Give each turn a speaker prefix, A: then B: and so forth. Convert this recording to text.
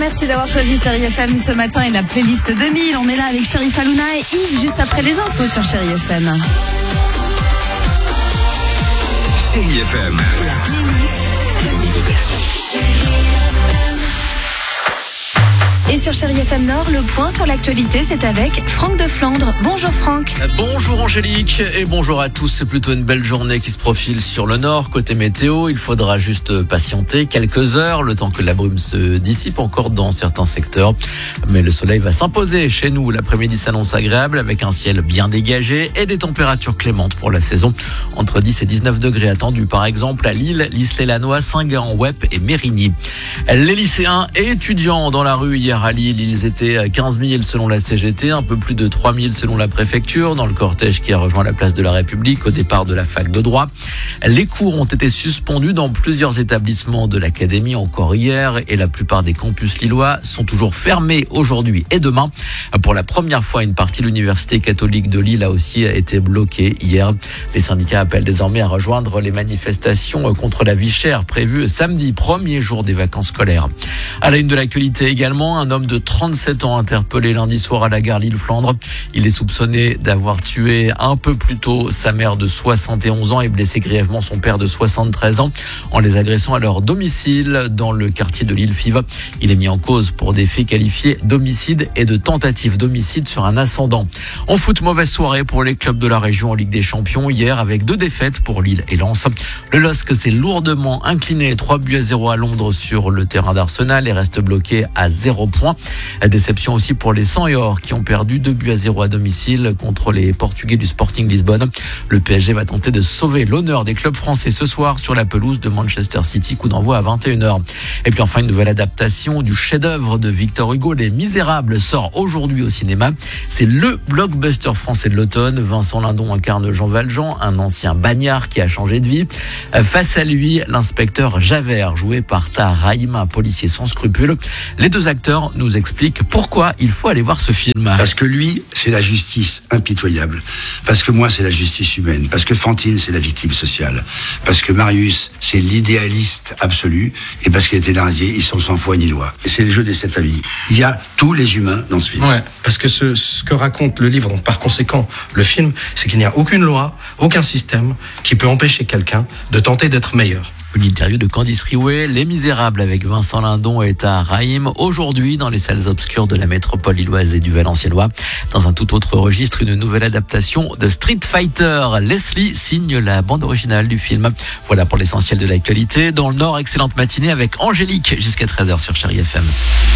A: Merci d'avoir choisi Chérie FM ce matin et la playlist 2000. On est là avec Chérif Halouna et Yves juste après les infos sur Chérie FM.
B: Chérie FM.
A: La playlist 2000. Et sur Chérie FM Nord, le point sur l'actualité, c'est avec Franck de Flandre. Bonjour Franck.
C: Bonjour Angélique et bonjour à tous. C'est plutôt une belle journée qui se profile sur le nord. Côté météo, il faudra juste patienter quelques heures, le temps que la brume se dissipe encore dans certains secteurs. Mais le soleil va s'imposer chez nous. L'après-midi s'annonce agréable avec un ciel bien dégagé et des températures clémentes pour la saison. Entre 10 et 19 degrés attendus par exemple à Lille, l'Isle-et-Lannoy, Saint-Guéran, Wep et Mérigny. Les lycéens et étudiants dans la rue hier à Lille, ils étaient 15 000 selon la CGT, un peu plus de 3 000 selon la préfecture, dans le cortège qui a rejoint la place de la République au départ de la fac de droit. Les cours ont été suspendus dans plusieurs établissements de l'académie encore hier et la plupart des campus lillois sont toujours fermés aujourd'hui et demain. Pour la première fois, une partie de l'université catholique de Lille a aussi été bloquée hier. Les syndicats appellent désormais à rejoindre les manifestations contre la vie chère prévues samedi, premier jour des vacances scolaires. À la une de l'actualité également, un homme de 37 ans interpellé lundi soir à la gare Lille-Flandre. Il est soupçonné d'avoir tué un peu plus tôt sa mère de 71 ans et blessé grièvement son père de 73 ans en les agressant à leur domicile dans le quartier de Lille-Fives. Il est mis en cause pour des faits qualifiés d'homicide et de tentative d'homicide sur un ascendant. En foot, mauvaise soirée pour les clubs de la région en Ligue des Champions hier avec 2 défaites pour Lille et Lens. Le LOSC s'est lourdement incliné 3-0 à Londres sur le terrain d'Arsenal et reste bloqué à 0 points. Déception aussi pour les 100 et or qui ont perdu 2-0 à domicile contre les Portugais du Sporting Lisbonne. Le PSG va tenter de sauver l'honneur des clubs français ce soir sur la pelouse de Manchester City, coup d'envoi à 21h. Et puis enfin une nouvelle adaptation du chef-d'œuvre de Victor Hugo, Les Misérables, sort aujourd'hui au cinéma. C'est le blockbuster français de l'automne. Vincent Lindon incarne Jean Valjean, un ancien bagnard qui a changé de vie. Face à lui, l'inspecteur Javert, joué par Tahar Rahim, un policier sans scrupules. Les deux acteurs nous expliquent pourquoi il faut aller voir ce film.
D: Parce que lui, c'est la justice impitoyable. Parce que moi, c'est la justice humaine. Parce que Fantine, c'est la victime sociale. Parce que Marius, c'est l'idéaliste absolu. Et parce qu'il était Thénardier, ils sont sans foi ni loi. C'est le jeu des 7 familles. Il y a tous les humains dans ce film.
E: Ouais, parce que ce que raconte le livre, donc par conséquent le film, c'est qu'il n'y a aucune loi, aucun système qui peut empêcher quelqu'un de tenter d'être meilleur.
C: Une interview de Candice Riouet, Les Misérables avec Vincent Lindon et Tahar Rahim, aujourd'hui dans les salles obscures de la métropole lilloise et du Valenciennois. Dans un tout autre registre, une nouvelle adaptation de Street Fighter. Leslie signe la bande originale du film. Voilà pour l'essentiel de l'actualité. Dans le Nord, excellente matinée avec Angélique jusqu'à 13h sur Chérie FM.